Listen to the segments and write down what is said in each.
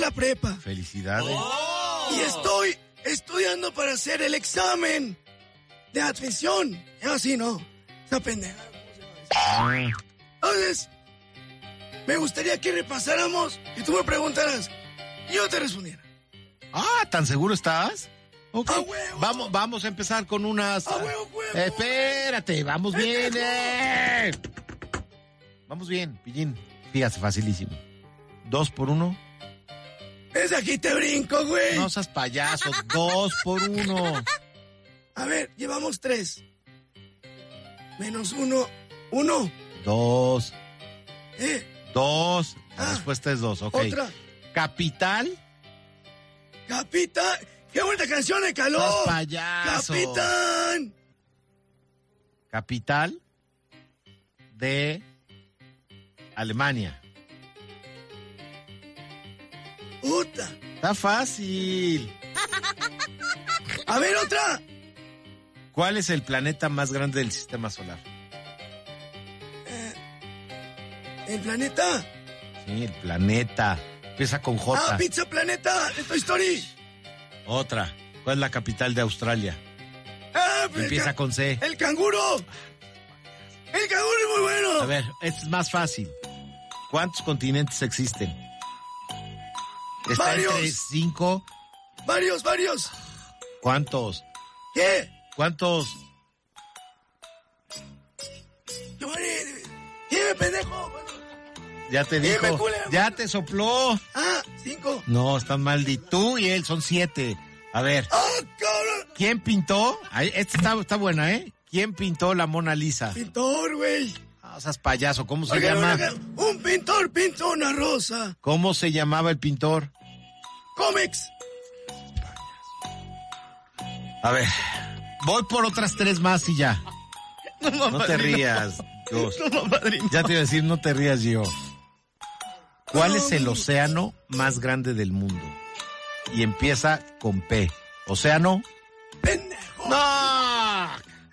la prepa. Felicidades. Y estoy estudiando para hacer el examen de admisión. Así no. Esa pendeja. Entonces, me gustaría que repasáramos y tú me preguntaras y yo te respondiera. ¿Tan seguro estás? Ok. ¡A huevo! Vamos a empezar con unas... ¡A huevo! Espérate, vamos bien. Vamos bien, Pillín. Fíjate, facilísimo. 2 por 1. Es aquí te brinco, güey. No seas payaso. 2 por 1. A ver, llevamos 3. Menos 1. 1. 2. 2. La Ah, respuesta es 2, ok. Otra. Capital. Capitán. ¡Qué bonita canción de calor! ¡Estás payaso! ¡Capitán! Capital de Alemania. ¡Puta! Está fácil. A ver, otra. ¿Cuál es el planeta más grande del sistema solar? ¿El planeta? Sí, el planeta. Empieza con J. Pizza Planeta, de Toy Story. Otra. ¿Cuál es la capital de Australia? Pues Empieza con C. ¡El canguro! ¡El canguro es muy bueno! A ver, es más fácil. ¿Cuántos continentes existen? Está Varios. entre 5. Varios. ¿Cuántos? ¿Qué? ¿Cuántos? ¿Qué, pendejo? Ya te Dime, dijo. culero. Ya te sopló. 5. No, están mal. Tú y él son 7. A ver. Cabrón! ¿Quién pintó? Esta está buena, ¿eh? ¿Quién pintó la Mona Lisa? Pintor, güey. No seas payaso. ¿Cómo se Oiga, llama? un pintor pintó una rosa. ¿Cómo se llamaba el pintor? Cómics. A ver. Voy por otras 3 más y ya. No te rías, Dios. Ya te iba a decir, no te rías, yo. ¿Cuál es el océano más grande del mundo? Y empieza con P. ¿Océano? ¡Pendejo! ¡No!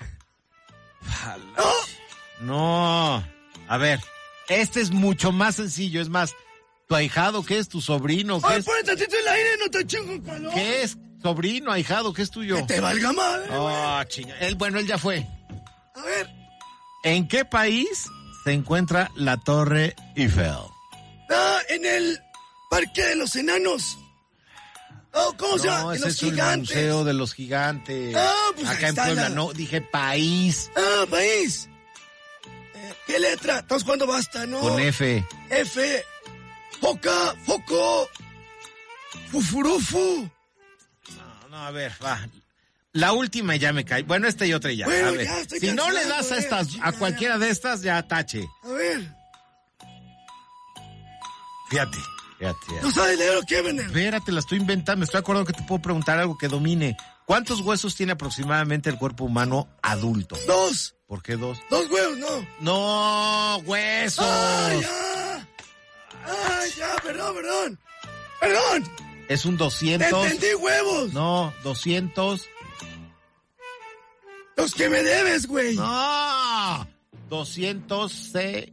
No. A ver, este es mucho más sencillo. Es más, ¿tu ahijado qué es? ¿Tu sobrino qué ¡Ay, es? pon tantito el aire, no te chingo calor! ¿Qué es? ¿Sobrino, ahijado? ¿Qué es tuyo? ¡Que te valga madre, güey! Chinga. Él ya fue. A ver. ¿En qué país se encuentra la Torre Eiffel? En el Parque de los Enanos. ¿Cómo se llama? No, De ese los es el gigantes. Museo de los Gigantes. Pues ahí acá en está Puebla, la- no, dije país. País. ¿Qué letra? Entonces, ¿cuándo basta, no? Con F. F. Foca, foco. Fufurufu. No, a ver, va. La última ya me cae. Bueno, esta y otra y ya. Bueno, a ver. ya estoy Si no le cansado, das a estas, chingada. a cualquiera de estas, ya tache. A ver. Fíjate. ¿No sabes leer o qué, vender? Espérate, la estoy inventando. Me estoy acordando que te puedo preguntar algo que domine. ¿Cuántos huesos tiene aproximadamente el cuerpo humano adulto? 2. ¿Por qué 2? 2 huevos, no. ¡No! ¡Huesos! Ya, perdón. Perdón. Es un 200. Te entendí, huevos. No, 200. Los que me debes, güey. No. 206.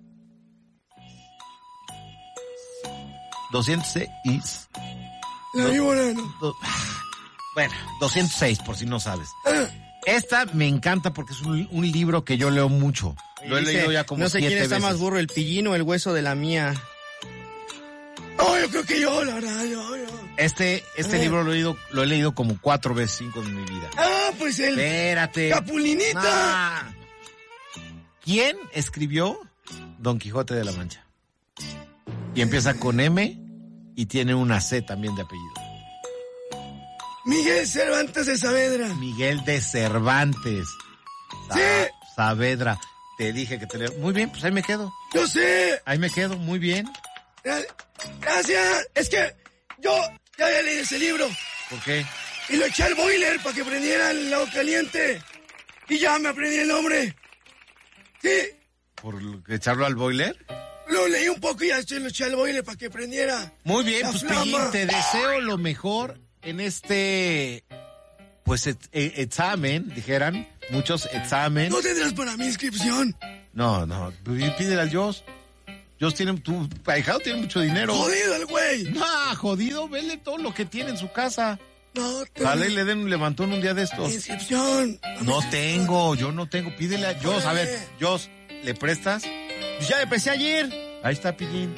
206. La vi moreno. Bueno, 206, por si no sabes. Esta me encanta porque es un libro que yo leo mucho. Lo he leído ya como 7 veces. No sé quién está más burro, el pillín o el hueso de la mía. No, yo creo que yo, la verdad, yo. Este libro lo he leído como 4 veces, 5 en mi vida. Pues el Espérate. Capulinita. Ah. ¿Quién escribió Don Quijote de la Mancha? Y empieza con M y tiene una C también de apellido. Miguel Cervantes de Saavedra. Miguel de Cervantes. Sí. Saavedra. Te dije que te leo. Muy bien, pues ahí me quedo. Yo sé. Ahí me quedo, muy bien. Gracias. Es que yo ya había leído ese libro. ¿Por qué? Y lo eché al boiler para que prendiera el agua caliente. Y ya me aprendí el nombre. Sí. ¿Por echarlo al boiler? Lo leí un poco y ya lo eché al boiler para que prendiera. Muy bien, la pues flama. Pillín, te deseo lo mejor en este, pues, examen, dijeran, muchos examen. ¿No tendrás para mi inscripción? No, pídele al Dios. Tu ahijado tiene mucho dinero. Jodido el güey. No, jodido, vele todo lo que tiene en su casa. No tengo. Dale, le den un levantón un día de estos. Inscripción. Yo no tengo. Pídele a Jos. A ver, Jos, ¿le prestas? Pues ya le presté ayer. Ahí está, Pillín.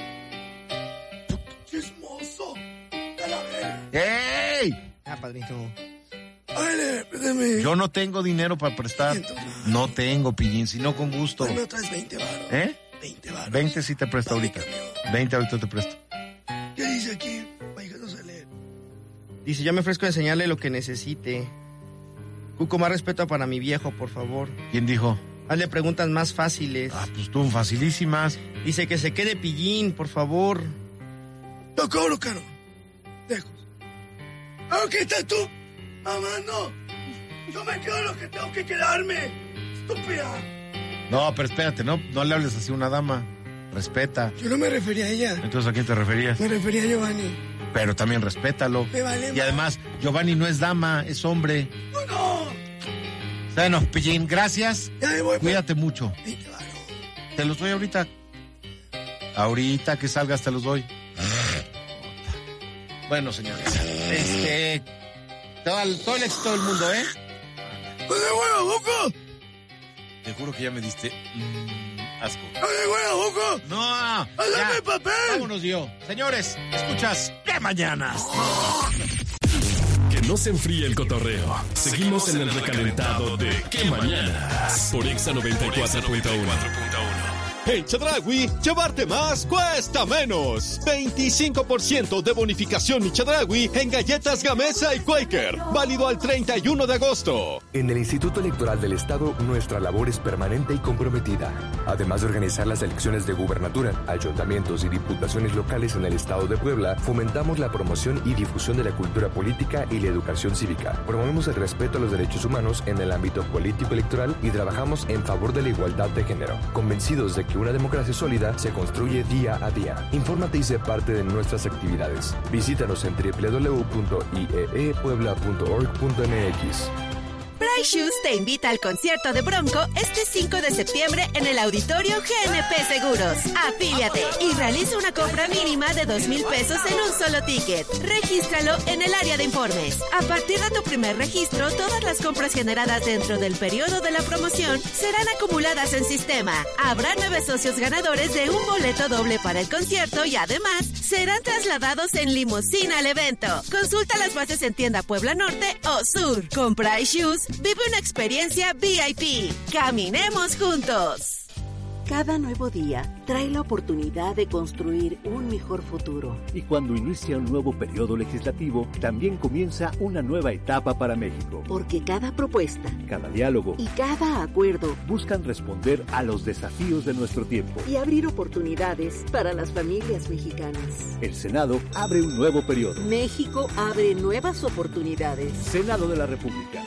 Chismoso. A la verga. ¡Ey! Padrino. Ay, préstame. Yo no tengo dinero para prestar. 500. No tengo, Pillín, sino con gusto. Ay, me traes 20 varos. 20 varos. 20 sí te presto ahorita. 20 ahorita te presto. ¿Qué dice aquí? Pájaros a leer. Dice, yo me ofrezco a enseñarle lo que necesite. Cuco, más respeto para mi viejo, por favor. ¿Quién dijo? Hazle preguntas más fáciles. Pues tú, facilísimas. Dice que se quede Pillín, por favor. No cobro caro. Lejos. ¿Qué estás tú? Mamá, no. Yo me quedo lo que tengo que quedarme. Estúpida. No, pero espérate, no le hables así a una dama. Respeta. Yo no me refería a ella. Entonces, ¿a quién te referías? Me refería a Giovanni. Pero también respétalo. Me vale. Y además, Giovanni no es dama, es hombre. No. Bueno, Pillín, gracias. Ya me voy. Cuídate mucho. 20 varos. Te los doy ahorita. Ahorita que salgas te los doy. Bueno, señores. Todo el éxito del mundo, ¿eh? ¡Pues de huevo, Buco! Te juro que ya me diste asco. ¡De huevo, Buco! ¡No! ¡Hágame el papel! Vámonos, yo. Señores, escuchas ¡Qué mañanas! Que no se enfríe el cotorreo. Seguimos en el recalentado de ¡Qué mañanas! Por Exa 94.1. En Chedraui, llevarte más cuesta menos. 25% de bonificación en Chedraui en galletas Gamesa y Quaker. Válido al 31 de agosto. En el Instituto Electoral del Estado, nuestra labor es permanente y comprometida. Además de organizar las elecciones de gubernatura, ayuntamientos y diputaciones locales en el Estado de Puebla, fomentamos la promoción y difusión de la cultura política y la educación cívica. Promovemos el respeto a los derechos humanos en el ámbito político electoral y trabajamos en favor de la igualdad de género. Convencidos de que una democracia sólida se construye día a día. Infórmate y sé parte de nuestras actividades. Visítanos en www.ieepuebla.org.mx. Price Shoes te invita al concierto de Bronco este 5 de septiembre en el Auditorio GNP Seguros. Afíliate y realiza una compra mínima de 2,000 pesos en un solo ticket. Regístralo en el área de informes. A partir de tu primer registro, todas las compras generadas dentro del periodo de la promoción serán acumuladas en sistema. Habrá 9 socios ganadores de un boleto doble para el concierto y además serán trasladados en limusina al evento. Consulta las bases en tienda Puebla Norte o Sur. Con Price Shoes, vive una experiencia VIP. ¡Caminemos juntos! Cada nuevo día trae la oportunidad de construir un mejor futuro. Y cuando inicia un nuevo periodo legislativo, también comienza una nueva etapa para México. Porque cada propuesta, cada diálogo y cada acuerdo buscan responder a los desafíos de nuestro tiempo y abrir oportunidades para las familias mexicanas. El Senado abre un nuevo periodo. México abre nuevas oportunidades. Senado de la República.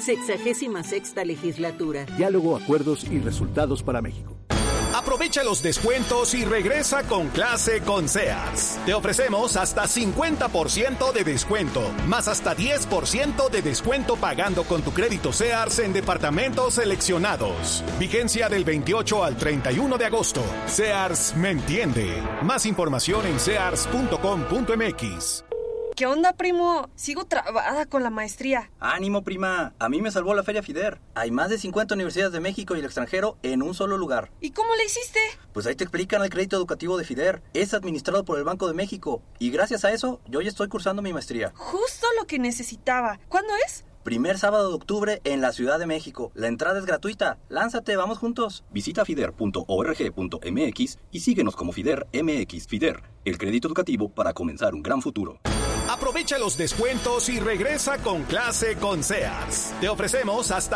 66ª legislatura. Diálogo, acuerdos y resultados para México. Aprovecha los descuentos y regresa con clase con Sears. Te ofrecemos hasta 50% de descuento, más hasta 10% de descuento pagando con tu crédito Sears en departamentos seleccionados. Vigencia del 28 al 31 de agosto. Sears me entiende. Más información en sears.com.mx. ¿Qué onda, primo? Sigo trabada con la maestría. Ánimo, prima. A mí me salvó la Feria FIDER. Hay más de 50 universidades de México y el extranjero en un solo lugar. ¿Y cómo le hiciste? Pues ahí te explican el crédito educativo de FIDER. Es administrado por el Banco de México. Y gracias a eso, yo ya estoy cursando mi maestría. Justo lo que necesitaba. ¿Cuándo es? Primer sábado de octubre en la Ciudad de México. La entrada es gratuita. Lánzate, vamos juntos. Visita fider.org.mx y síguenos como FIDER MX. FIDER, el crédito educativo para comenzar un gran futuro. Aprovecha los descuentos y regresa con clase con Sears. Te ofrecemos hasta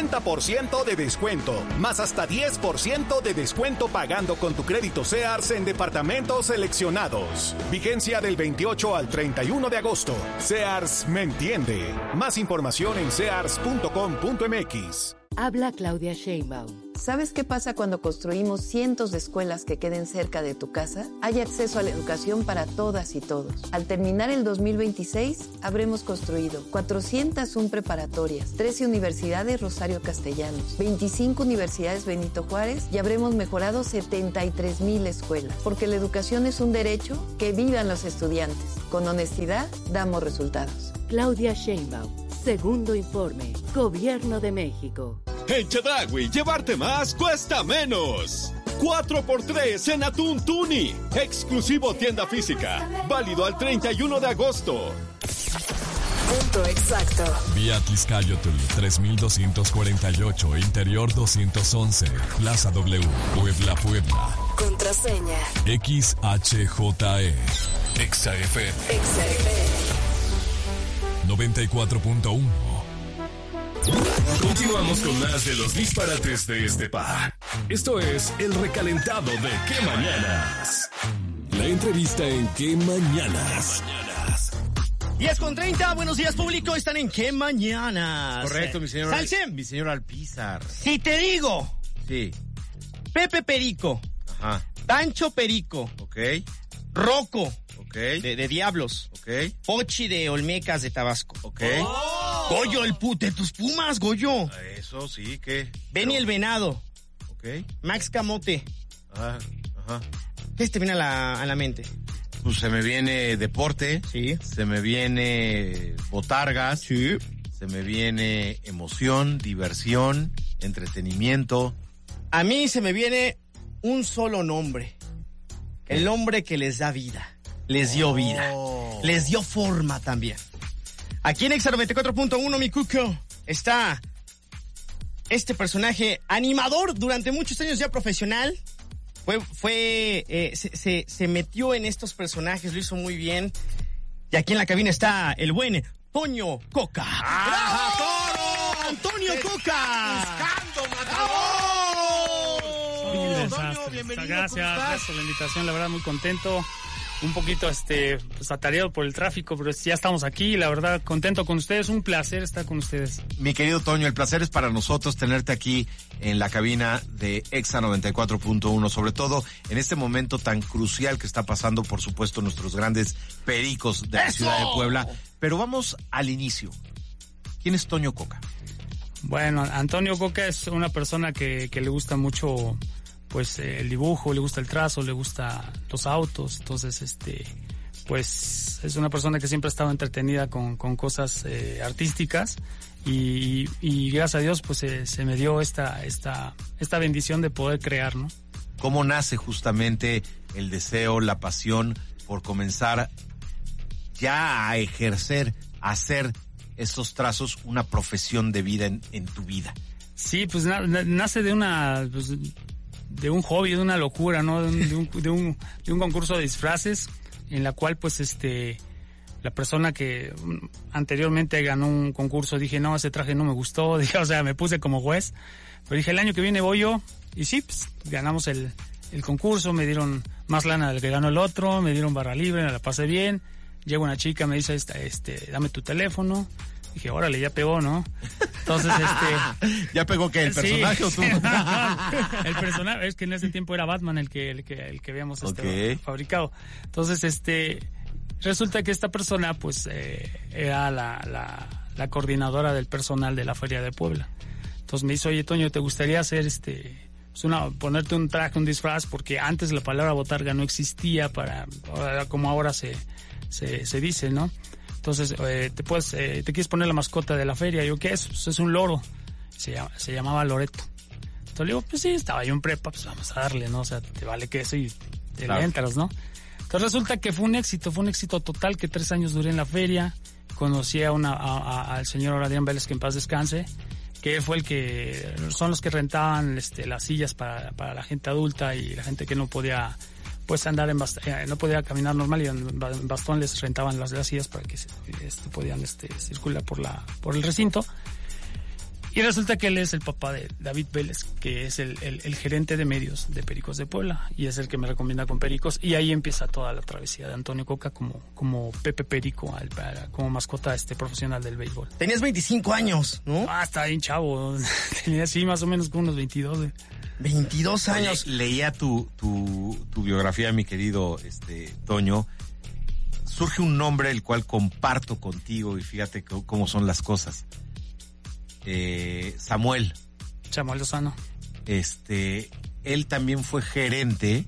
50% de descuento, más hasta 10% de descuento pagando con tu crédito Sears en departamentos seleccionados. Vigencia del 28 al 31 de agosto. Sears me entiende. Más información en sears.com.mx. Habla Claudia Sheinbaum. ¿Sabes qué pasa cuando construimos cientos de escuelas que queden cerca de tu casa? Hay acceso a la educación para todas y todos. Al terminar el 2026, habremos construido 401 preparatorias, 13 universidades Rosario Castellanos, 25 universidades Benito Juárez y habremos mejorado 73,000 escuelas. Porque la educación es un derecho, que vivan los estudiantes. Con honestidad, damos resultados. Claudia Sheinbaum. Segundo informe. Gobierno de México. En Chedraui, llevarte más cuesta menos. 4x3 en atún tuni. Exclusivo tienda física. Válido al 31 de agosto. Punto exacto. Vía Tizcayotl 3248, Interior 211, Plaza W, Puebla, Puebla. Contraseña. XHJE. XFM. 94.1. Continuamos con más de los disparates de este par. Esto es el recalentado de Qué Mañanas. La entrevista en Qué Mañanas. 10:30, buenos días público, están en Qué Mañanas. Correcto, mi señor. Salcem. Mi señor Alpizar. Si te digo. Sí. Pepe Perico. Ajá. Pancho Perico. Ok. Rocco. Ok. De Diablos. Ok. Pochi de Olmecas de Tabasco. Ok. Oh. Goyo, de tus Pumas, Goyo. Eso sí, ¿qué? Benny el Venado. Ok. Max Camote. Ajá. ¿Qué te viene a la mente? Pues se me viene deporte. Sí. Se me viene botargas. Sí. Se me viene emoción, diversión, entretenimiento. A mí se me viene un solo nombre. El hombre que les da vida. Les dio vida. Les dio forma también. Aquí en Exa 94.1, mi cuco, está este personaje animador durante muchos años ya profesional. Se metió en estos personajes, lo hizo muy bien. Y aquí en la cabina está el buen Toño Coca. ¡Bravo, Toro! ¡Antonio Coca! ¡Buscando, Toño, bienvenido. Gracias por la invitación, la verdad muy contento. Un poquito pues atareado por el tráfico, pero ya estamos aquí, la verdad contento con ustedes, un placer estar con ustedes. Mi querido Toño, el placer es para nosotros tenerte aquí en la cabina de Exa 94.1, sobre todo en este momento tan crucial que está pasando, por supuesto, nuestros grandes pericos de la ciudad de Puebla. Pero vamos al inicio. ¿Quién es Toño Coca? Bueno, Antonio Coca es una persona que le gusta mucho pues el dibujo, le gusta el trazo, le gusta los autos, entonces pues es una persona que siempre ha estado entretenida con cosas artísticas y gracias a Dios pues se me dio esta bendición de poder crear, ¿no? ¿Cómo nace justamente el deseo, la pasión por comenzar ya a ejercer, a hacer estos trazos una profesión de vida en tu vida? Sí, pues nace de de un hobby, de una locura, ¿no? De un concurso de disfraces en la cual pues la persona que anteriormente ganó un concurso, dije, no, ese traje no me gustó, dije, o sea, me puse como juez, pero dije, el año que viene voy yo, y sí, pues ganamos el concurso, me dieron más lana del que ganó el otro, me dieron barra libre, me la pasé bien, llega una chica, me dice, dame tu teléfono. Dije, órale, ya pegó, ¿no? Entonces, ¿Ya pegó qué? ¿El personaje o tú? El personaje, es que en ese tiempo era Batman el que habíamos fabricado. Entonces, resulta que esta persona, pues, era la coordinadora del personal de la Feria de Puebla. Entonces me dice, oye, Toño, ¿te gustaría hacer ponerte un traje, un disfraz? Porque antes la palabra botarga no existía como ahora se dice, ¿no? Entonces, te quieres poner la mascota de la feria. Y yo, ¿qué es? Pues es un loro. Se llamaba Loreto. Entonces le digo, pues sí, estaba yo en prepa, pues vamos a darle, ¿no? O sea, te vale que eso y te le entras, ¿no? Entonces resulta que fue un éxito total, que 3 años duré en la feria. Conocí al señor Adrián Vélez, que en paz descanse, que fue son los que rentaban las sillas para la gente adulta y la gente que no podía pues andar no podía caminar normal, y en bastón les rentaban las sillas para que podían circular por el recinto. Y resulta que él es el papá de David Vélez, que es el gerente de medios de Pericos de Puebla, y es el que me recomienda con Pericos, y ahí empieza toda la travesía de Antonio Coca como Pepe Perico, como mascota profesional del béisbol. Tenías 25 años, ¿no? Estaba bien chavo, tenía así más o menos como unos 22. 22 años. Oye, leía tu biografía, mi querido Toño. Surge un nombre el cual comparto contigo y fíjate cómo son las cosas. Samuel Lozano. Él también fue gerente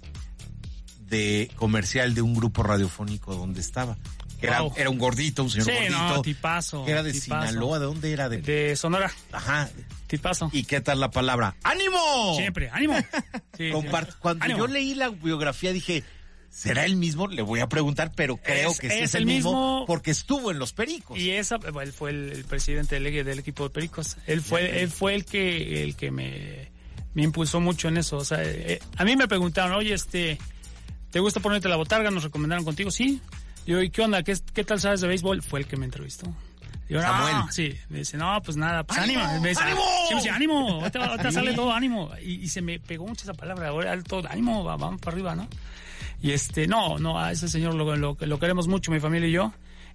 de comercial de un grupo radiofónico donde estaba. Era un gordito, un señor gordito. No, tipazo. Que era de Sinaloa, ¿de dónde era? De Sonora. Ajá. Tipazo. ¿Y qué tal la palabra? ¡Ánimo! Siempre, ánimo. Sí, Cuando ánimo. yo leí la biografía dije, ¿será el mismo? Le voy a preguntar, pero creo que sí es el mismo porque estuvo en los Pericos. Y él fue el presidente del equipo de Pericos. Él fue el que me impulsó mucho en eso. O sea, a mí me preguntaron, oye, ¿te gusta ponerte la botarga? ¿Nos recomendaron contigo? Sí. Yo, ¿y qué onda? ¿Qué tal sabes de béisbol? Fue el que me entrevistó. Yo, Samuel. Sí. Me dice, no, pues nada, pues ánimo. Me dice, ¡ánimo! Sí, me dice, ánimo. Ahorita sale todo, ánimo. Y se me pegó mucho esa palabra. Ahora todo, ánimo, vamos para arriba, ¿no? Y no, a ese señor lo queremos mucho, mi familia y yo.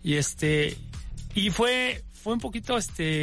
Y fue un poquito,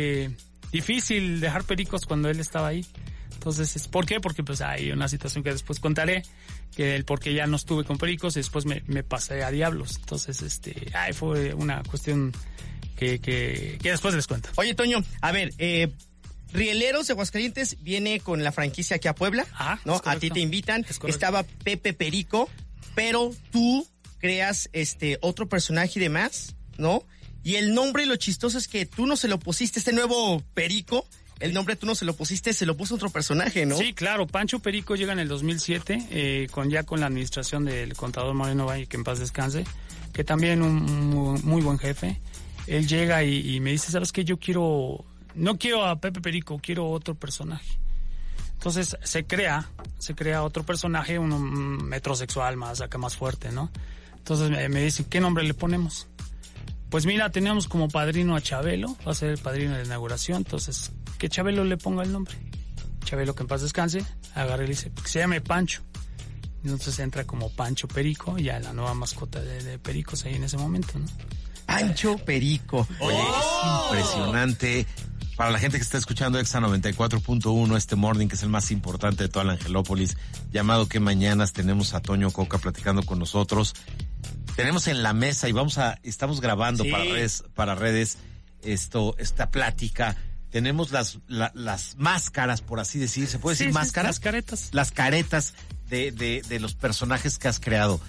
difícil dejar Pericos cuando él estaba ahí. Entonces, ¿por qué? Porque pues hay una situación que después contaré, que el por qué ya no estuve con Pericos y después me pasé a Diablos. Entonces, fue una cuestión que después les cuento. Oye, Toño, a ver, Rieleros de Aguascalientes viene con la franquicia aquí a Puebla, ¿no? A ti te invitan. Estaba Pepe Perico, pero tú creas otro personaje y demás, ¿no? Y el nombre, lo chistoso es que tú no se lo pusiste, este nuevo Perico, el nombre tú no se lo pusiste, se lo puso otro personaje, ¿no? Sí, claro, Pancho Perico llega en el 2007, con la administración del contador Moreno Valle, que en paz descanse, que también un muy buen jefe. Él llega y me dice, ¿sabes qué? No quiero a Pepe Perico, quiero otro personaje. Entonces se crea otro personaje, un metrosexual más fuerte, ¿no? Entonces me dicen, ¿qué nombre le ponemos? Pues mira, teníamos como padrino a Chabelo, va a ser el padrino de la inauguración, entonces que Chabelo le ponga el nombre. Chabelo, que en paz descanse, agarra y le dice, que se llame Pancho. Entonces entra como Pancho Perico, ya la nueva mascota de Pericos ahí en ese momento, ¿no? Pancho Perico. Oye, es impresionante. Para la gente que está escuchando Exa 94.1, este morning, que es el más importante de toda la Angelópolis, llamado Que Mañanas, tenemos a Toño Coca platicando con nosotros. Tenemos en la mesa y estamos grabando para redes esta plática. Tenemos las máscaras, por así decir. ¿Se puede decir máscaras? Las caretas. Las caretas de los personajes que has creado.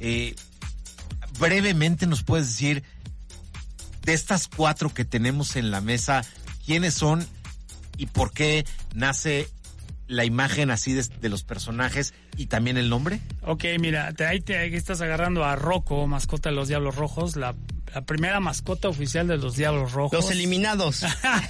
Brevemente nos puedes decir, de estas 4 que tenemos en la mesa, ¿quiénes son y por qué nace la imagen así de los personajes y también el nombre? Ok, mira, ahí estás agarrando a Rocco, mascota de los Diablos Rojos, la primera mascota oficial de los Diablos Rojos. Los eliminados.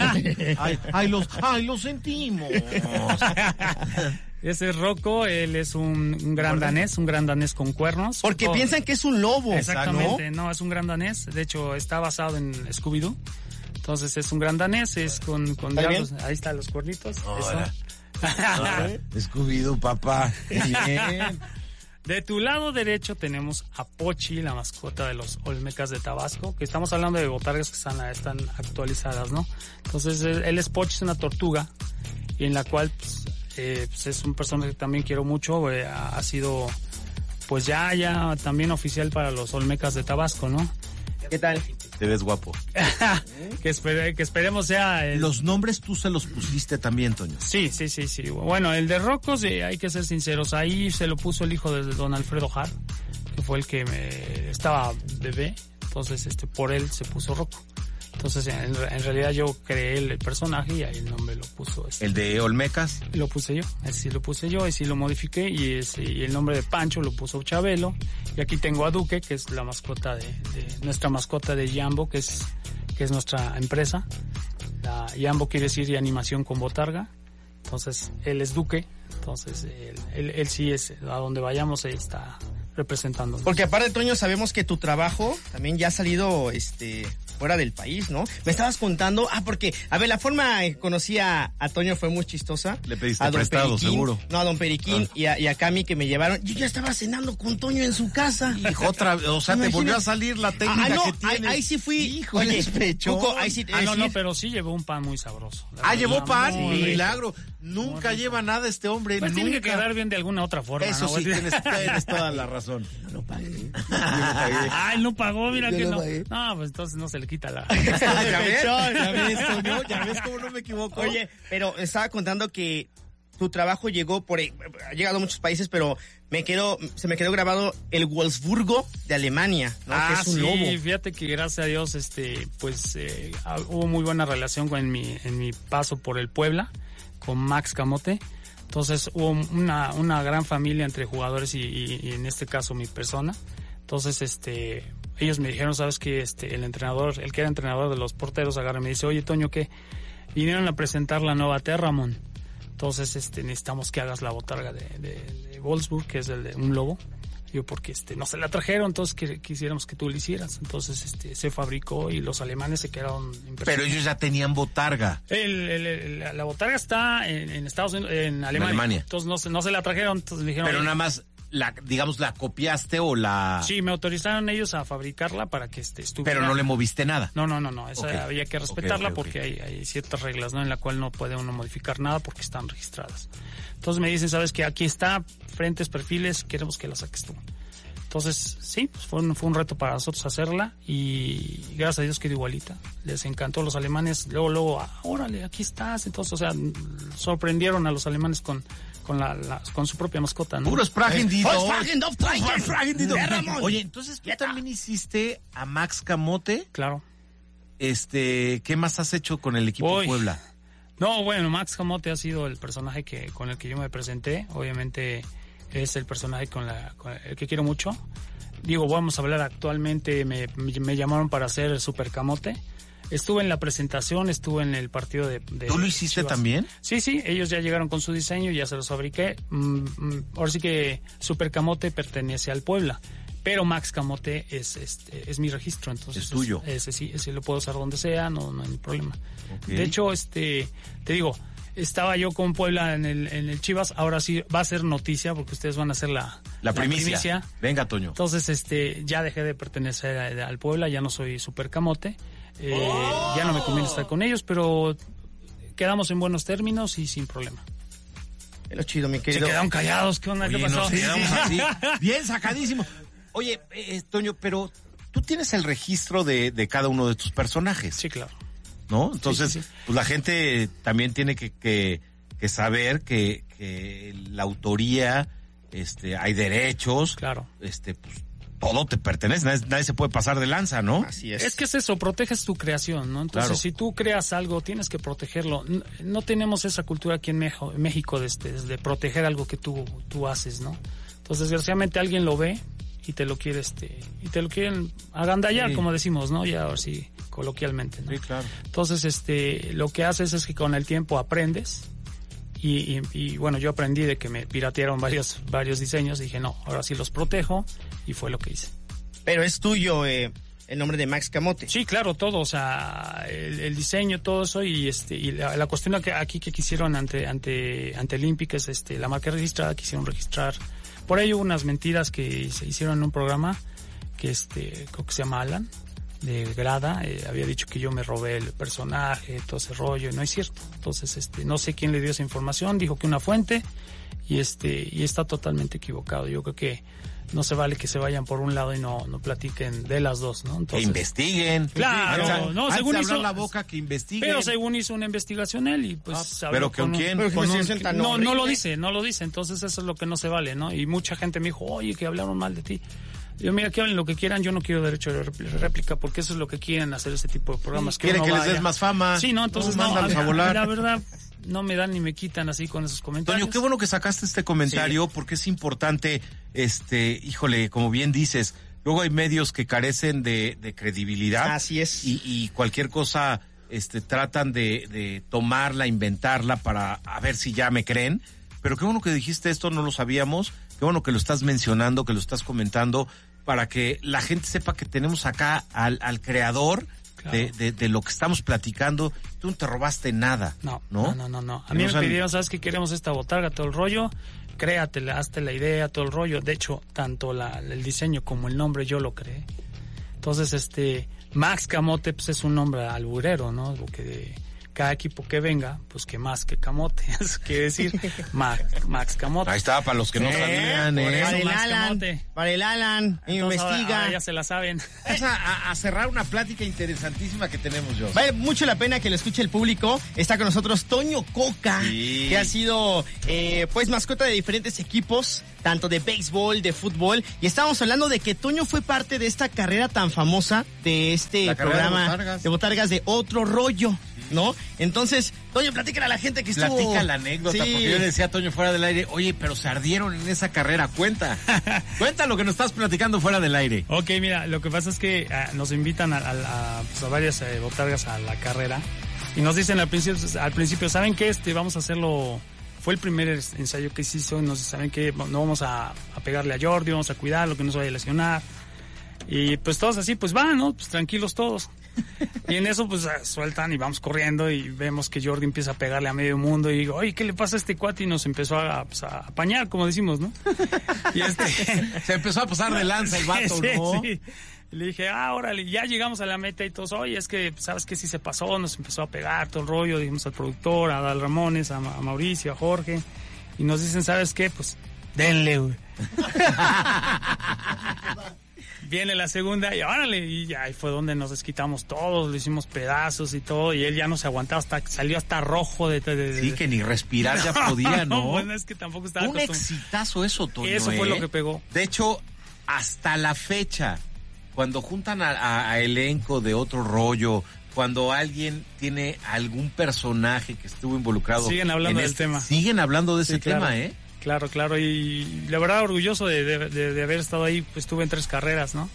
Lo sentimos. Ese es Rocco, él es un gran danés con cuernos. Porque piensan que es un lobo. Exactamente, ¿no? Es un gran danés, de hecho está basado en Scooby-Doo. Entonces es un gran danés, es con diablos. Ahí están los cuernitos. Scooby-Doo, papá. Bien. De tu lado derecho tenemos a Pochi, la mascota de los Olmecas de Tabasco, que estamos hablando de botargas que están actualizadas, ¿no? Entonces él es Pochi, es una tortuga, y en la cual pues es un personaje que también quiero mucho, ha sido pues ya también oficial para los Olmecas de Tabasco, ¿no? ¿Qué tal? Te ves guapo. que esperemos sea... Los nombres tú se los pusiste también, Toño. Sí. Bueno, el de Rocco, hay que ser sinceros, ahí se lo puso el hijo de don Alfredo Har, que fue el que estaba bebé, entonces por él se puso Rocco. Entonces, en realidad yo creé el personaje y ahí el nombre lo puso. ¿El de Olmecas? Lo puse yo, sí lo puse yo, y sí lo modifiqué, y el nombre de Pancho lo puso Chabelo. Y aquí tengo a Duque, que es la mascota nuestra mascota de Jambo, que es nuestra empresa. Jambo quiere decir animación con botarga. Entonces, él es Duque. Entonces, él sí es, a donde vayamos, él está representándonos. Porque aparte, Toño, sabemos que tu trabajo también ya ha salido fuera del país, ¿no? Me estabas contando, porque, a ver, la forma en que conocí a Toño fue muy chistosa. Le pediste prestado, seguro. No, a don Periquín y a Cami que me llevaron. Yo ya estaba cenando con Toño en su casa. Hijo, otra vez, o sea, te volvió a salir la técnica que tienes. Ahí sí fui. Hijo, Choco, ahí sí. No, pero sí llevó un pan muy sabroso. Llevó pan, milagro. Nunca lleva nada este hombre. Pues tiene que quedar bien de alguna otra forma. Eso sí, tienes toda la razón. No pagué. Ay, no pagó, mira que no. No, pues entonces no se le quita la... Ya ves cómo no me equivoco. Oye, pero estaba contando que tu trabajo ha llegado a muchos países, pero se me quedó grabado el Wolfsburgo de Alemania, ¿no? Que es un lobo. Fíjate que gracias a Dios, hubo muy buena relación en mi paso por el Puebla, con Max Camote. Entonces hubo una gran familia entre jugadores y en este caso mi persona. Entonces, ellos me dijeron, sabes que el entrenador, el que era entrenador de los porteros, agarra y me dice, oye, Toño, ¿qué? Vinieron a presentar la nueva Terramon. Entonces, necesitamos que hagas la botarga de Wolfsburg, que es el de un lobo. Yo, porque no se la trajeron, entonces quisiéramos que tú lo hicieras. Entonces, se fabricó y los alemanes se quedaron impresionados. Pero ellos ya tenían botarga. La botarga está en Estados Unidos, en Alemania. Entonces, no se la trajeron, entonces me dijeron... Pero nada más... la copiaste o la... Sí, me autorizaron ellos a fabricarla para que estuviera... Pero no le moviste nada. No, esa había que respetarla porque hay ciertas reglas, ¿no? En la cual no puede uno modificar nada porque están registradas. Entonces me dicen, ¿sabes qué? Aquí está, frentes, perfiles, queremos que la saques tú. Entonces, sí, pues fue un reto para nosotros hacerla y gracias a Dios quedó igualita. Les encantó a los alemanes, luego, órale, aquí estás. Entonces, o sea, sorprendieron a los alemanes con su propia mascota, ¿no? Puro Spragendido. Oye, entonces tú también hiciste a Max Camote. Claro. ¿Qué más has hecho con el equipo Puebla? No, bueno, Max Camote ha sido el personaje con el que yo me presenté. Obviamente es el personaje con el que quiero mucho. Digo, vamos a hablar actualmente, me llamaron para hacer el Super Camote. Estuve en la presentación, estuve en el partido de ¿Tú lo hiciste Chivas también? Sí, ellos ya llegaron con su diseño, ya se los fabriqué. Ahora sí que Super Camote pertenece al Puebla, pero Max Camote es mi registro, entonces es tuyo. Ese lo puedo usar donde sea, no hay problema. Okay. De hecho, te digo, estaba yo con Puebla en el Chivas, ahora sí va a ser noticia porque ustedes van a hacer la primicia. Venga, Toño. Entonces, ya dejé de pertenecer al Puebla, ya no soy Super Camote. Ya no me conviene estar con ellos, pero quedamos en buenos términos y sin problema. Es lo chido, mi querido. Se quedaron callados, ¿qué onda? Oye, ¿Qué pasó? Nos quedamos así, bien sacadísimo. Oye, Toño, pero tú tienes el registro de cada uno de tus personajes. Sí, claro. ¿No? Entonces, sí. Pues la gente también tiene que saber que la autoría, hay derechos. Claro. Pues todo te pertenece, nadie se puede pasar de lanza, ¿no? Así es. Es que es eso, proteges tu creación, ¿no? Entonces, Claro. si tú creas algo, tienes que protegerlo. No tenemos esa cultura aquí en México de proteger algo que tú haces, ¿no? Entonces, desgraciadamente alguien lo ve y te lo quiere quieren agandallar, sí, como decimos, ¿no? Ya así coloquialmente, ¿no? Sí, claro. Entonces, lo que haces es que con el tiempo aprendes. Y bueno, yo aprendí de que me piratearon varios diseños. Dije, no, ahora sí los protejo. Y fue lo que hice. Pero es tuyo el nombre de Max Camote. Sí, claro, todo. O sea, el diseño, todo eso. Y la cuestión que aquí que quisieron ante Olympic es la marca registrada. Quisieron registrar. Por ahí hubo unas mentiras que se hicieron en un programa que creo que se llama Alan, de Grada. Había dicho que yo me robé el personaje, todo ese rollo, y no es cierto. Entonces, no sé quién le dio esa información, dijo que una fuente, y está totalmente equivocado. Yo creo que no se vale que se vayan por un lado y no platiquen de las dos, ¿no? Entonces, que investiguen. Claro, no, según hizo hizo la boca que investiguen. Pero según hizo una investigación él y pues pero ¿con quién? No lo dice. Entonces eso es lo que no se vale, ¿no? Y mucha gente me dijo, "Oye, que hablaron mal de ti." Yo, mira, que hablen lo que quieran, yo no quiero derecho de réplica porque eso es lo que quieren hacer este tipo de programas. Quieren que les des más fama. Sí, no, entonces mándalos a volar. La verdad, no me dan ni me quitan así con esos comentarios. Toño, qué bueno que sacaste este comentario porque es importante, híjole, como bien dices, luego hay medios que carecen de credibilidad. Así es. Y cualquier cosa, tratan de tomarla, inventarla para a ver si ya me creen. Pero qué bueno que dijiste esto, no lo sabíamos. Qué bueno que lo estás mencionando, que lo estás comentando, para que la gente sepa que tenemos acá al creador de lo que estamos platicando. Tú no te robaste nada. No. A mí me pidieron, ¿sabes qué? Queremos esta botarga, todo el rollo. Créatela, hazte la idea, todo el rollo. De hecho, tanto el diseño como el nombre yo lo creé. Entonces, Max Camote, pues es un nombre alburero, ¿no? Porque cada equipo que venga, pues que más que Camote. Eso quiere decir Max Camote. Ahí está, para los que no sabían, Para el Alan, investiga. Ahora ya se la saben. Vamos a cerrar una plática interesantísima que tenemos, yo. Vale mucho la pena que lo escuche el público. Está con nosotros Toño Coca, que ha sido pues mascota de diferentes equipos, tanto de béisbol, de fútbol. Y estábamos hablando de que Toño fue parte de esta carrera tan famosa de este programa de botargas de Otro Rollo, ¿no? Entonces, Toño, platícale a la gente que estuvo... Platica la anécdota, porque yo le decía a Toño fuera del aire, oye, pero se ardieron en esa carrera, cuenta lo que nos estás platicando fuera del aire. Ok, mira, lo que pasa es que nos invitan a varias botargas a la carrera, y nos dicen al principio, ¿saben qué? Vamos a hacerlo... Fue el primer ensayo que se hizo, nos saben que no vamos a pegarle a Jordi, vamos a cuidarlo, que no se vaya a lesionar. Y pues todos así, pues van, ¿no? Pues tranquilos todos. Y en eso pues sueltan y vamos corriendo y vemos que Jordi empieza a pegarle a medio mundo y digo, oye, ¿qué le pasa a este cuate? Y nos empezó a apañar, como decimos, ¿no? Y se empezó a pasar de lanza el vato, ¿no? Sí. Y le dije, órale, ya llegamos a la meta y todos, oye, es que, ¿sabes qué? Sí se pasó, nos empezó a pegar todo el rollo, dijimos al productor, a Dal Ramones, a Mauricio, a Jorge, y nos dicen, ¿sabes qué? Pues, denle, güey. Viene la segunda y órale, y ahí fue donde nos desquitamos todos, le hicimos pedazos y todo, y él ya no se aguantaba, salió hasta rojo de Sí, que ni respirar ya podía, ¿no? Bueno, es que tampoco estaba un exitazo eso, Toño. Eso fue lo que pegó. De hecho, hasta la fecha, cuando juntan a elenco de Otro Rollo, cuando alguien tiene algún personaje que estuvo involucrado... Siguen hablando del tema. Siguen hablando de ese tema, ¿eh? Claro, y la verdad orgulloso de haber estado ahí, pues estuve en 3 carreras, ¿no?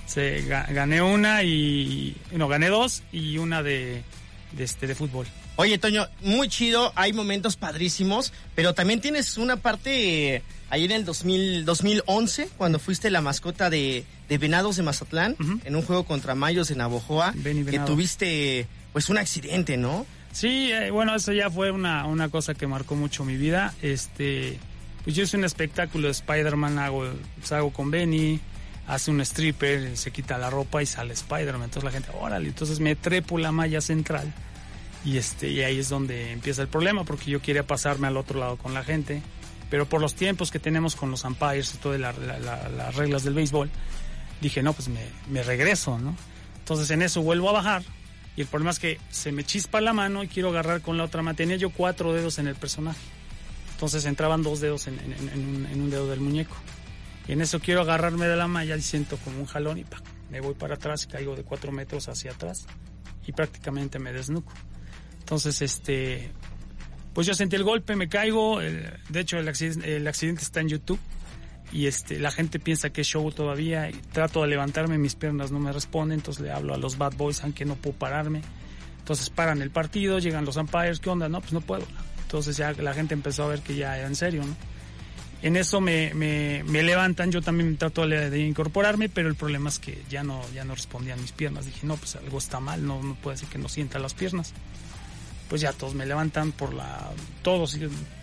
Gané una gané 2 y una de fútbol. Oye, Toño, muy chido, hay momentos padrísimos, pero también tienes una parte ahí en el 2011, cuando fuiste la mascota de Venados de Mazatlán, en un juego contra Mayos de Navojoa, que tuviste pues un accidente, ¿no? Sí, bueno, eso ya fue una cosa que marcó mucho mi vida. Pues yo hice un espectáculo de Spider-Man, hago con Benny, hace un stripper, se quita la ropa y sale Spider-Man. Entonces la gente, órale, entonces me trepo la malla central y ahí es donde empieza el problema, porque yo quería pasarme al otro lado con la gente, pero por los tiempos que tenemos con los umpires y todas las reglas del béisbol, dije, no, pues me regreso, ¿no? Entonces en eso vuelvo a bajar. Y el problema es que se me chispa la mano y quiero agarrar con la otra mano. Tenía yo 4 dedos en el personaje. Entonces entraban 2 dedos en un dedo del muñeco. Y en eso quiero agarrarme de la malla y siento como un jalón y me voy para atrás y caigo de 4 metros hacia atrás. Y prácticamente me desnuco. Entonces, pues yo sentí el golpe, me caigo. De hecho, el accidente está en YouTube. Y la gente piensa que es show todavía, y trato de levantarme, mis piernas no me responden, entonces le hablo a los bad boys, aunque no puedo pararme. Entonces paran el partido, llegan los umpires, ¿qué onda? No, pues no puedo. Entonces ya la gente empezó a ver que ya era en serio, ¿no? En eso me levantan, yo también trato de incorporarme, pero el problema es que ya no respondían mis piernas. Dije, no, pues algo está mal, no puede ser que no sienta las piernas. Pues ya todos me levantan todos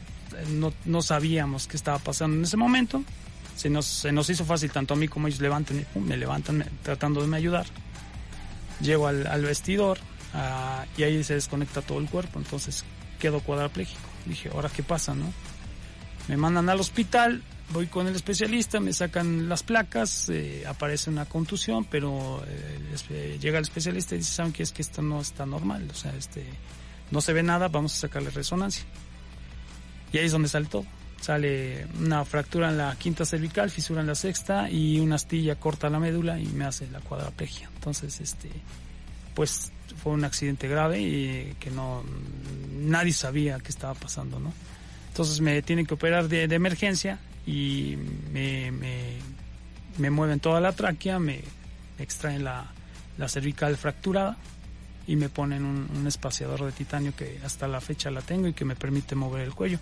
no sabíamos qué estaba pasando en ese momento. Se nos hizo fácil, tanto a mí como ellos me levantan tratando de ayudar. Llego al vestidor y ahí se desconecta todo el cuerpo, entonces quedo cuadrapléjico. Dije, ¿ahora qué pasa, no? Me mandan al hospital, voy con el especialista, me sacan las placas, aparece una contusión, pero llega el especialista y dice, ¿saben qué? Es que esto no está normal, o sea, no se ve nada, vamos a sacarle resonancia. Y ahí es donde sale todo. Sale una fractura en la quinta cervical, fisura en la sexta y una astilla corta la médula y me hace la cuadraplegia. Entonces, pues fue un accidente grave y que nadie sabía qué estaba pasando, ¿no? Entonces me tienen que operar de emergencia y me mueven toda la tráquea, me extraen la cervical fracturada y me ponen un espaciador de titanio que hasta la fecha la tengo y que me permite mover el cuello.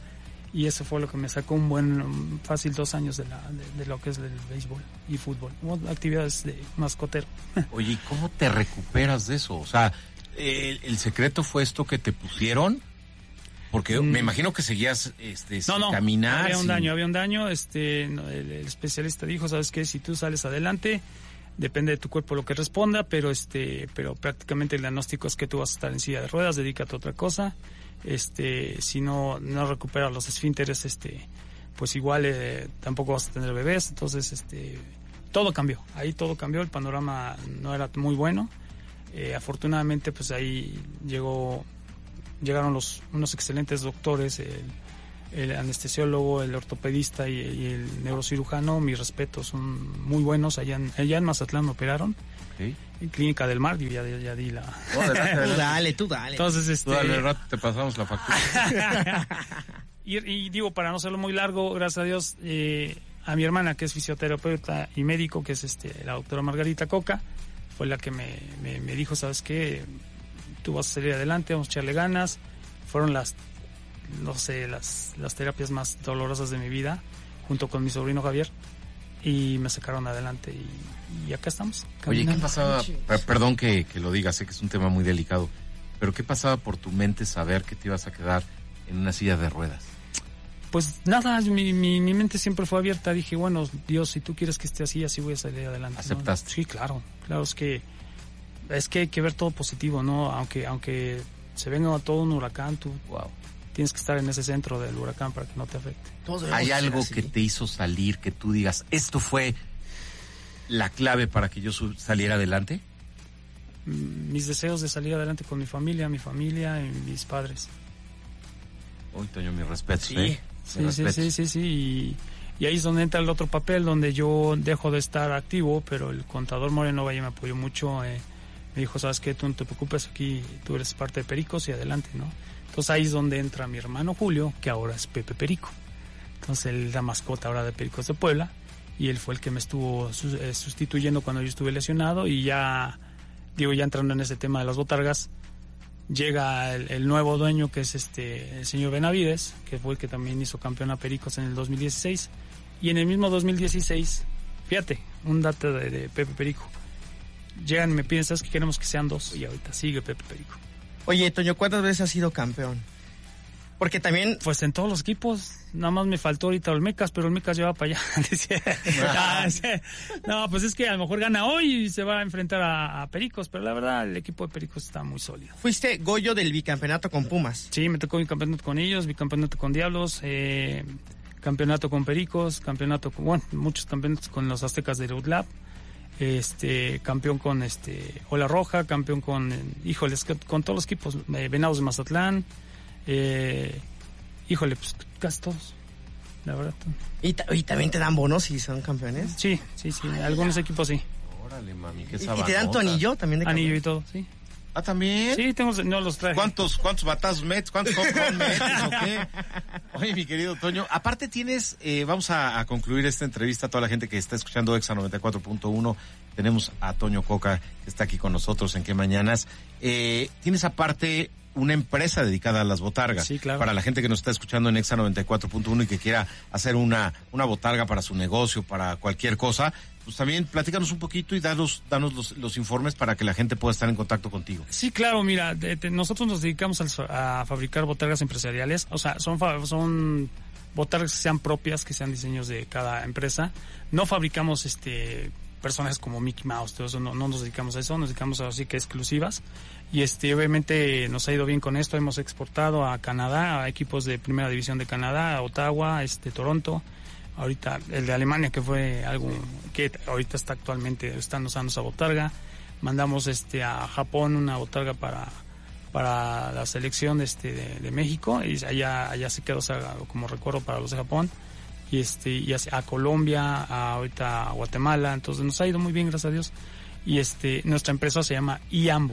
Y eso fue lo que me sacó un buen, fácil 2 años de lo que es el béisbol y fútbol, actividades de mascotero. Oye, ¿y cómo te recuperas de eso? O sea, ¿el secreto fue esto que te pusieron? Porque me imagino que seguías sin caminar. Había un daño. El especialista dijo, ¿sabes qué? Si tú sales adelante, depende de tu cuerpo lo que responda, pero prácticamente el diagnóstico es que tú vas a estar en silla de ruedas, dedícate a otra cosa. Si no recuperas los esfínteres, pues igual tampoco vas a tener bebés. Entonces, todo cambió. Ahí todo cambió, el panorama no era muy bueno. Afortunadamente, pues ahí llegaron unos excelentes doctores, el anestesiólogo, el ortopedista y el neurocirujano. Mis respetos, son muy buenos. Allá en Mazatlán me operaron. Okay. En Clínica del Mar, yo ya di la... Tú dale. Entonces, Tú dale, al rato te pasamos la factura. y digo, para no hacerlo muy largo, gracias a Dios, a mi hermana, que es fisioterapeuta y médico, que es la doctora Margarita Coca, fue la que me dijo, ¿sabes qué? Tú vas a salir adelante, vamos a echarle ganas. Fueron las terapias más dolorosas de mi vida, junto con mi sobrino Javier, y me sacaron adelante y acá estamos. Oye, ¿qué pasaba? Perdón que lo diga, sé que es un tema muy delicado, pero ¿qué pasaba por tu mente saber que te ibas a quedar en una silla de ruedas? Pues nada, mi mente siempre fue abierta. Dije, bueno, Dios, si tú quieres que esté así voy a salir adelante. ¿Aceptaste? ¿No? Sí, claro, es que hay que ver todo positivo, ¿no? Aunque se venga todo un huracán, tú tienes que estar en ese centro del huracán para que no te afecte. ¿Hay algo que te hizo salir, que tú digas, esto fue la clave para que yo saliera adelante? Mis deseos de salir adelante con mi familia y mis padres. Uy, Toño, mi respeto. Sí. Y ahí es donde entra el otro papel, donde yo dejo de estar activo, pero el contador Moreno Valle me apoyó mucho. Me dijo, ¿sabes qué? Tú no te preocupes, aquí tú eres parte de Pericos y adelante, ¿no? Entonces ahí es donde entra mi hermano Julio, que ahora es Pepe Perico. Entonces él es la mascota ahora de Pericos de Puebla, y él fue el que me estuvo sustituyendo cuando yo estuve lesionado. Y ya entrando en ese tema de las botargas, llega el nuevo dueño, que es el señor Benavides, que fue el que también hizo campeón a Pericos en el 2016. Y en el mismo 2016, fíjate, un dato de Pepe Perico. Llegan y me piden, ¿sabes qué? Queremos que sean 2, y ahorita sigue Pepe Perico. Oye, Toño, ¿cuántas veces has sido campeón? Porque también... Pues en todos los equipos, nada más me faltó ahorita Olmecas, pero Olmecas lleva para allá. No, pues es que a lo mejor gana hoy y se va a enfrentar a Pericos, pero la verdad el equipo de Pericos está muy sólido. Fuiste Goyo del bicampeonato con Pumas. Sí, me tocó bicampeonato con ellos, bicampeonato con Diablos, campeonato con Pericos, muchos campeonatos con los Aztecas de Utlap. Campeón con Ola Roja, campeón con con todos los equipos, Venados de Mazatlán, pues casi todos, la verdad. ¿Y también te dan bonos si son campeones? Sí, algunos equipos sí. Órale, mami, qué ¿Y te dan tu anillo también de campeón? Anillo y todo, sí. ¿Ah, también? Sí, no los traje. ¿Cuántos batazos metes? ¿Cuántos metes o qué? Oye, mi querido Toño, aparte tienes, vamos a concluir esta entrevista a toda la gente que está escuchando Exa 94.1. Tenemos a Toño Coca, que está aquí con nosotros en Qué Mañanas. Tienes aparte una empresa dedicada a las botargas. Sí, claro. Para la gente que nos está escuchando en Exa 94.1 y que quiera hacer una botarga para su negocio, para cualquier cosa, pues también platícanos un poquito y danos los informes para que la gente pueda estar en contacto contigo. Sí, claro, mira, nosotros nos dedicamos a fabricar botargas empresariales. O sea, son botargas que sean propias, que sean diseños de cada empresa. No fabricamos personajes como Mickey Mouse, todo eso, no nos dedicamos a eso, nos dedicamos así que exclusivas. Y obviamente nos ha ido bien con esto, hemos exportado a Canadá, a equipos de primera división de Canadá, a Ottawa, Toronto, ahorita el de Alemania, que fue algo que ahorita están usando esa botarga. Mandamos a Japón una botarga para la selección de México, y allá se quedó, o sea, como recuerdo para los de Japón. Y a Colombia, ahorita a Guatemala. Entonces nos ha ido muy bien, gracias a Dios. Y nuestra empresa se llama IAMBO.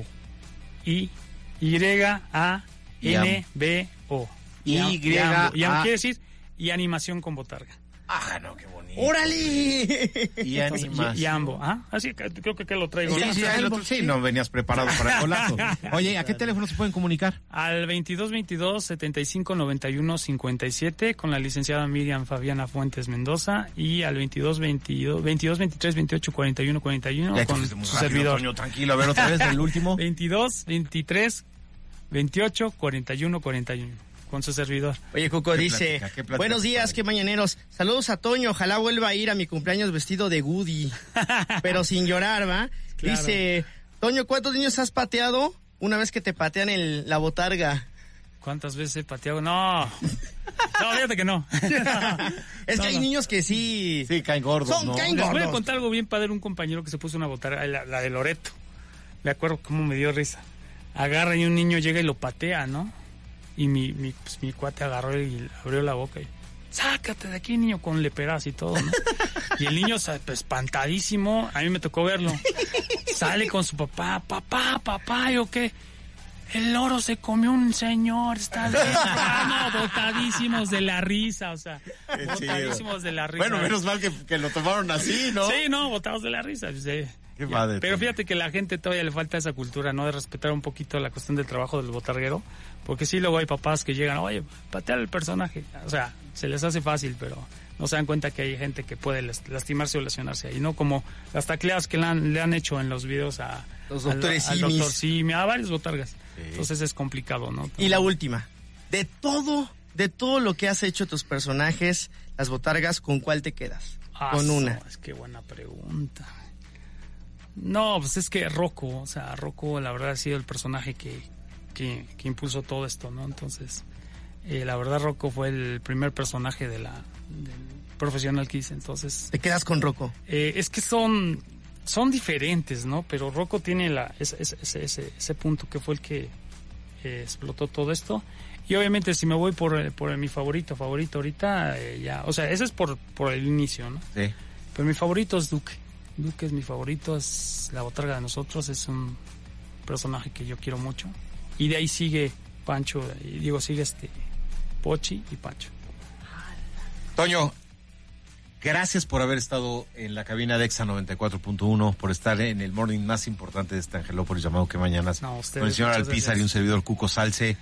IYANBO. IAMBO quiere decir y animación con botarga. Ah, no, qué bonito. ¡Órale! Y animación. Y Ambo. Así que creo que lo traigo. Sí, no venías preparado para el golazo. Oye, ¿a qué teléfono se pueden comunicar? Al 2222-7591-57 con la licenciada Miriam Fabiana Fuentes Mendoza y al 2223-2841-41 con su servidor. Toño, tranquilo, a ver otra vez del último. 2223-2841-41 con su servidor. Oye, Cuco dice, buenos días, qué mañaneros. Saludos a Toño, ojalá vuelva a ir a mi cumpleaños vestido de Woody, pero sin llorar, ¿va? Claro. Dice, Toño, ¿cuántos niños has pateado una vez que te patean la botarga? ¿Cuántas veces he pateado? No, fíjate que no. Es que hay niños que sí... Sí, caen gordos, caen gordos. Les voy a contar algo bien padre. Un compañero que se puso una botarga, la de Loreto. Me acuerdo cómo me dio risa. Agarra y un niño llega y lo patea, ¿no? Y mi cuate agarró y abrió la boca y... Sácate de aquí, niño, con leperas y todo, ¿no? Y el niño, espantadísimo, a mí me tocó verlo. Sale con su papá, papá, ¿yo qué? El loro se comió un señor, está botadísimos de la risa, o sea, botadísimos de la risa. Bueno, menos mal que lo tomaron así, ¿no? Sí, no, botados de la risa. Sí. Qué padre. Pero fíjate que la gente todavía le falta esa cultura, ¿no? De respetar un poquito la cuestión del trabajo del botarguero, porque sí, luego hay papás que llegan, oye, patear el personaje, o sea, se les hace fácil, pero no se dan cuenta que hay gente que puede lastimarse o lesionarse ahí, ¿no? Como las tacleadas que le han hecho en los videos a los doctores al doctor Simi, a varios botargas. Sí. Entonces es complicado, ¿no? Y la última, de todo lo que has hecho tus personajes, las botargas, ¿con cuál te quedas? Con una. Es que buena pregunta. No, pues es que Rocco, la verdad ha sido el personaje que impulsó todo esto, ¿no? Entonces, la verdad Rocco fue el primer personaje del profesional que hice, entonces... ¿Te quedas con Rocco? Es que son diferentes, ¿no? Pero Rocco tiene ese punto que fue el que explotó todo esto. Y obviamente si me voy por mi favorito ahorita, ya... O sea, ese es por el inicio, ¿no? Sí. Pero mi favorito es Duque. Duque es mi favorito, es la botarga de nosotros, es un personaje que yo quiero mucho. Y de ahí sigue Pancho, sigue Pochi y Pancho. Toño, gracias por haber estado en la cabina de Exa 94.1, por estar en el morning más importante de este Angelópolis llamado Que Mañanas. No, ustedes, con el señor Alpizar y un servidor Cuco Salce.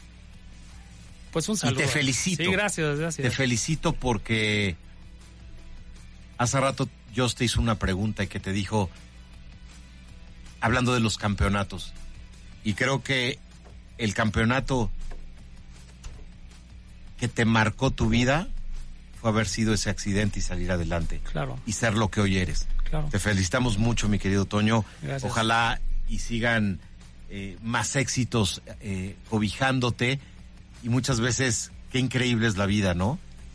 Pues un saludo. Y te felicito. Sí, gracias. Te felicito porque hace rato Jos te hizo una pregunta y que te dijo, hablando de los campeonatos, y creo que el campeonato que te marcó tu vida fue haber sido ese accidente y salir adelante. Claro. Y ser lo que hoy eres. Claro. Te felicitamos mucho, mi querido Toño. Gracias. Ojalá y sigan más éxitos cobijándote. Y muchas veces, qué increíble es la vida, ¿no?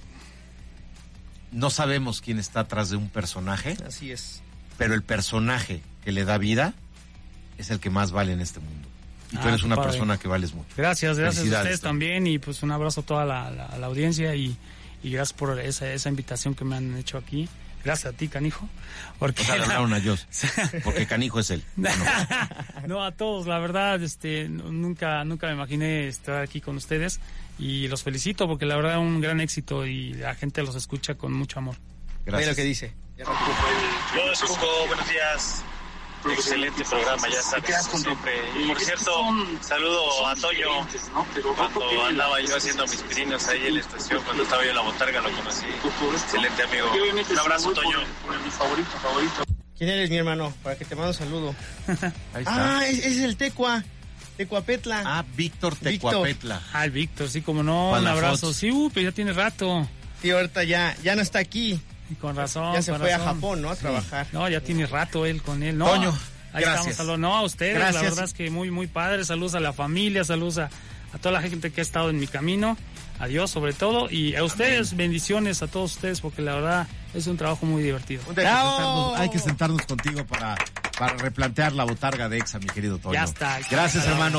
No sabemos quién está atrás de un personaje. Así es. Pero el personaje que le da vida es el que más vale en este mundo. Y tú eres una persona que vales mucho. Gracias a ustedes también. Y pues un abrazo a toda la audiencia y gracias por esa invitación que me han hecho aquí. Gracias a ti, Canijo. Porque le hablaron a Jos, porque Canijo es él. No, a todos, la verdad, nunca me imaginé estar aquí con ustedes y los felicito porque la verdad un gran éxito y la gente los escucha con mucho amor. Gracias. Mira lo que dice. Buenos días. Excelente programa, ya sabes, siempre. Y por cierto, saludo a Toño, cuando andaba yo haciendo mis pininos ahí en la estación, cuando estaba yo en la botarga, lo conocí. Excelente amigo. Un abrazo, Toño. Mi favorito. ¿Quién eres, mi hermano? Para que te mando un saludo. Ahí está. Es el Tecuapetla. Víctor Tecuapetla. El Víctor, sí, como no, un abrazo. Sí, pero ya tiene rato. Sí, ahorita ya no está aquí. Y con razón. Ya se fue a Japón, ¿no? A trabajar. No, ya tiene rato él con él. No, Toño, ahí gracias. Estamos. No, a ustedes, gracias. La verdad es que muy, muy padre. Saludos a la familia, saludos a toda la gente que ha estado en mi camino. A Dios sobre todo. Y a ustedes, bendiciones a todos ustedes, porque la verdad es un trabajo muy divertido. Hay que sentarnos contigo para replantear la botarga de Exa, mi querido Toño. Ya está. Gracias, hermano.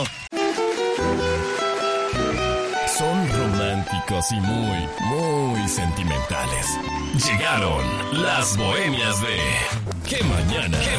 Son románticos y muy, muy sentimentales. Llegaron las bohemias de ¿Qué Mañana?